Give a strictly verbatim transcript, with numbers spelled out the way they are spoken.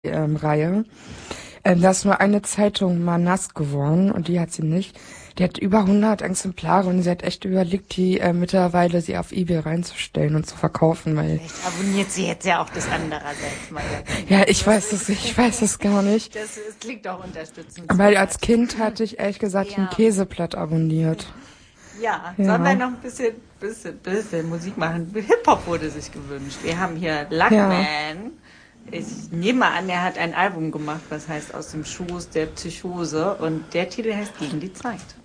ähm, Reihe. Ähm, da ist nur eine Zeitung mal nass geworden und die hat sie nicht. Die hat über hundert Exemplare und sie hat echt überlegt, die äh, mittlerweile sie auf eBay reinzustellen und zu verkaufen, weil... Vielleicht abonniert sie jetzt ja auch das Andererseits-Magazin. Ja, ich weiß es, ich weiß es gar nicht. Das, das klingt auch unterstützend. Weil als Kind hatte ich ehrlich gesagt Ja. ein Käseblatt abonniert. Ja, Ja. sollen wir noch ein bisschen, bisschen, bisschen Musik machen? Hip-Hop wurde sich gewünscht. Wir haben hier Luckman. Ich nehme mal an, er hat ein Album gemacht, was heißt Aus dem Schoß der Psychose. Und der Titel heißt Gegen die Zeit.